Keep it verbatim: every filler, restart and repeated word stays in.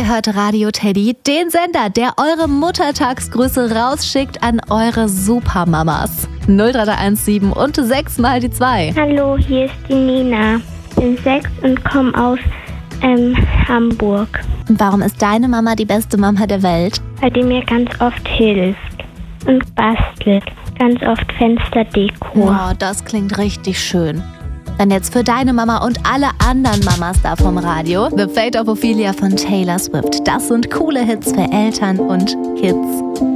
hört Radio Teddy, den Sender, der eure Muttertagsgrüße rausschickt an eure Supermamas. null drei drei eins sieben und sechs mal die zwei. Hallo, hier ist die Nina. Ich bin sechs und komme aus ähm, Hamburg. Und warum ist deine Mama die beste Mama der Welt? Weil die mir ganz oft hilft und bastelt. Ganz oft Fensterdeko. Oh, das klingt richtig schön. Dann jetzt für deine Mama und alle anderen Mamas da vom Radio. The Fate of Ophelia von Taylor Swift. Das sind coole Hits für Eltern und Kids.